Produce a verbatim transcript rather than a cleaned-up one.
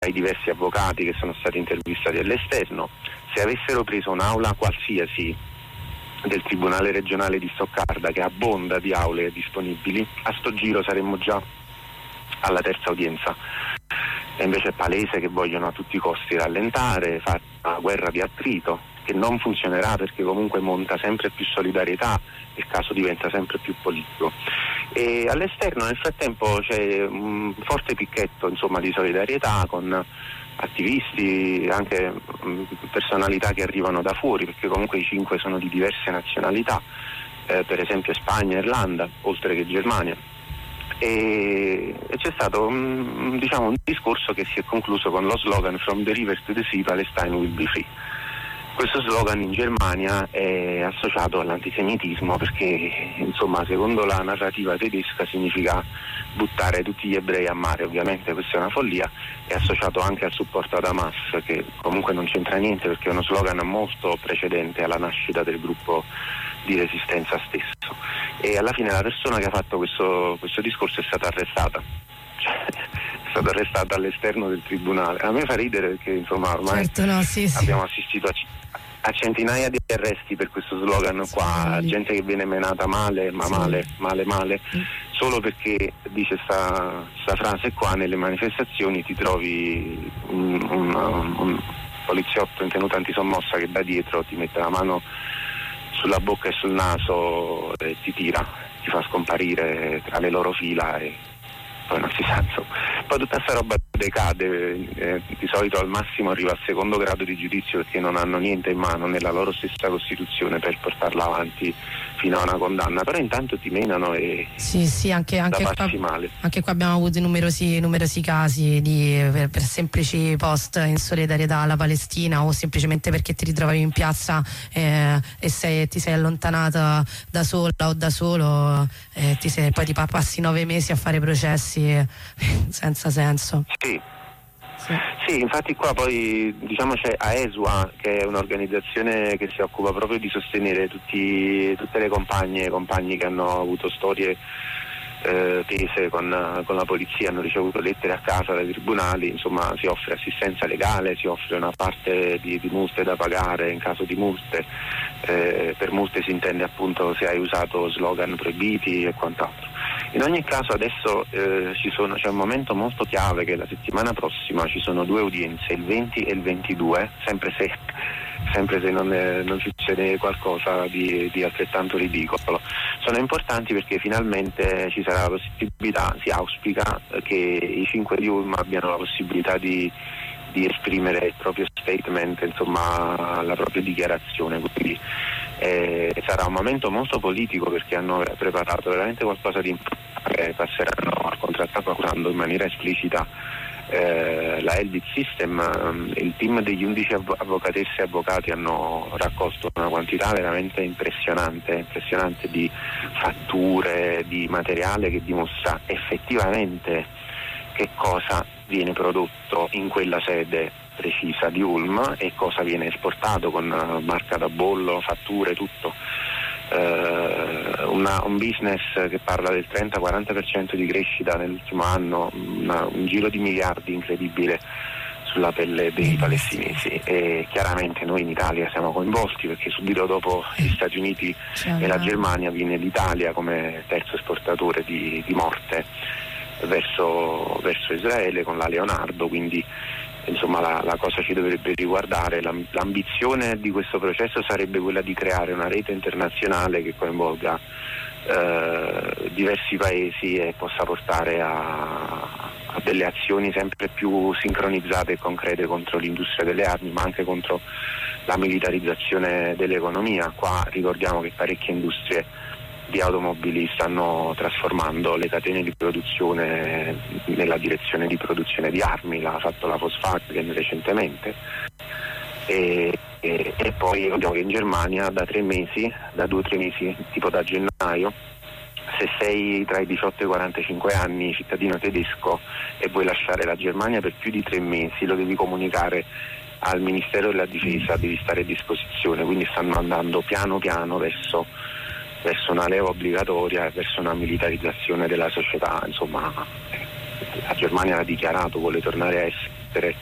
dai diversi avvocati che sono stati intervistati all'esterno. Se avessero preso un'aula qualsiasi del Tribunale regionale di Stoccarda, che abbonda di aule disponibili, a sto giro saremmo già alla terza udienza. E invece è palese che vogliono a tutti i costi rallentare, fare una guerra di attrito che non funzionerà, perché comunque monta sempre più solidarietà e il caso diventa sempre più politico. E all'esterno nel frattempo c'è un forte picchetto, insomma, di solidarietà con attivisti, anche mh, personalità che arrivano da fuori, perché comunque i cinque sono di diverse nazionalità, eh, per esempio Spagna, Irlanda, oltre che Germania. E, e c'è stato un, diciamo, un discorso che si è concluso con lo slogan "From the river to the sea, Palestine will be free". Questo slogan in Germania è associato all'antisemitismo, perché insomma, secondo la narrativa tedesca significa buttare tutti gli ebrei a mare. Ovviamente questa è una follia. È associato anche al supporto ad Hamas, che comunque non c'entra niente, perché è uno slogan molto precedente alla nascita del gruppo di resistenza stesso. E alla fine la persona che ha fatto questo, questo discorso è stata arrestata, cioè, è stata arrestata all'esterno del tribunale. A me fa ridere perché insomma ormai certo, no, sì, sì. abbiamo assistito a, a centinaia di arresti per questo slogan qua, sì. Gente che viene menata male, ma sì. male, male, male, mm. solo perché dice sta, sta frase qua. Nelle manifestazioni ti trovi un, un, un, un poliziotto in tenuta antisommossa che da dietro ti mette la mano sulla bocca e sul naso e ti tira, ti fa scomparire tra le loro fila e poi non si sa, insomma. Poi tutta questa roba decade, eh, di solito al massimo arriva al secondo grado di giudizio, perché non hanno niente in mano nella loro stessa Costituzione per portarla avanti fino a una condanna, però intanto ti menano e sì, sì, anche, anche, qua, male. Anche qua abbiamo avuto numerosi, numerosi casi di, per, per semplici post in solidarietà alla Palestina, o semplicemente perché ti ritrovavi in piazza eh, e sei, ti sei allontanata da sola o da solo, eh, ti sei, poi ti passi nove mesi a fare processi senza senso. Sì. Sì. Sì, infatti qua poi diciamo c'è AESUA, che è un'organizzazione che si occupa proprio di sostenere tutti, tutte le compagne e compagni che hanno avuto storie eh, tese con, con la polizia, hanno ricevuto lettere a casa dai tribunali, insomma si offre assistenza legale, si offre una parte di, di multe da pagare in caso di multe, eh, per multe si intende appunto se hai usato slogan proibiti e quant'altro. In ogni caso adesso eh, ci sono, c'è un momento molto chiave, che la settimana prossima ci sono due udienze, il venti e il ventidue, sempre se, sempre se non, è, non succede qualcosa di, di altrettanto ridicolo. Sono importanti perché finalmente ci sarà la possibilità, si auspica che i cinque di Ulm abbiano la possibilità di, di esprimere il proprio statement, insomma la propria dichiarazione, quindi eh, sarà un momento molto politico, perché hanno preparato veramente qualcosa di importante. Passeranno al contrattacco accusando in maniera esplicita eh, la Elbit System. Il team degli undici avv- avvocatesse e avvocati hanno raccolto una quantità veramente impressionante, impressionante di fatture, di materiale che dimostra effettivamente che cosa viene prodotto in quella sede precisa di Ulm e cosa viene esportato con marca da bollo, fatture, tutto. Uh, una, un business che parla del trenta quaranta per cento di crescita nell'ultimo anno, una, un giro di miliardi incredibile sulla pelle dei palestinesi, e chiaramente noi in Italia siamo coinvolti, perché subito dopo gli Stati Uniti e la Germania viene l'Italia come terzo esportatore di, di morte verso, verso Israele con la Leonardo, quindi insomma la, la cosa ci dovrebbe riguardare. L'ambizione di questo processo sarebbe quella di creare una rete internazionale che coinvolga eh, diversi paesi e possa portare a, a delle azioni sempre più sincronizzate e concrete contro l'industria delle armi, ma anche contro la militarizzazione dell'economia. Qua ricordiamo che parecchie industrie di automobili stanno trasformando le catene di produzione nella direzione di produzione di armi, l'ha fatto la Volkswagen recentemente, e, e, e poi vediamo che in Germania da tre mesi, da due o tre mesi, tipo da gennaio, se sei tra i diciotto e i quarantacinque anni cittadino tedesco e vuoi lasciare la Germania per più di tre mesi, lo devi comunicare al Ministero della Difesa, devi stare a disposizione, quindi stanno andando piano piano verso verso una leva obbligatoria e verso una militarizzazione della società. Insomma, la Germania l'ha dichiarato, vuole tornare a essere esistere.